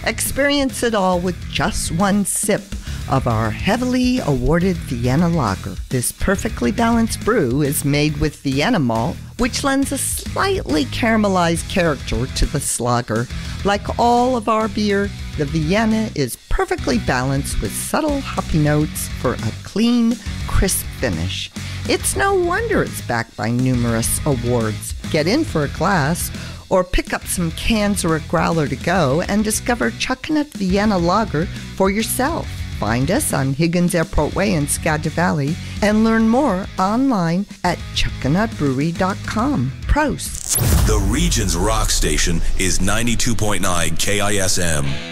Experience it all with just one sip of our heavily awarded Vienna Lager. This perfectly balanced brew is made with Vienna malt, which lends a slightly caramelized character to this lager. Like all of our beer, the Vienna is perfectly balanced with subtle hoppy notes for a clean, crisp finish. It's no wonder it's backed by numerous awards. Get in for a glass or pick up some cans or a growler to go and discover Chuckanut Vienna Lager for yourself. Find us on Higgins Airport Way in Skagit Valley and learn more online at chuckanutbrewery.com. Prost. The region's rock station is 92.9 KISM.